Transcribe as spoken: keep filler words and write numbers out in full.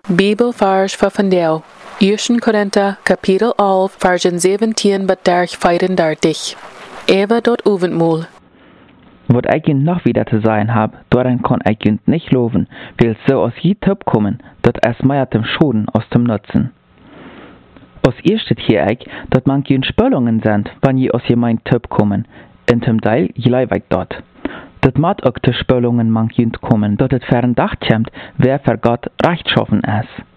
Bibelvers voor vandaag. Eerste Korinther, kapitel elf, versen zeventien tot vijfendertig. Eva dort Uventmoel. Wat ik je nog wieder te zeggen heb, daarin kan ik je niet loven, weil so aus je Typ kommen, dat es mehr dem Schoden aus dem Nutzen. Aus ihr steht hier ich, dat man je Spöllungen sind, wenn je aus je mein Typ kommen, in dem Teil je leiweg dort. Dat mat ook de Spöllungen man je kommen, dat het verdacht kommt, wer für Gott rechtschaffen ist.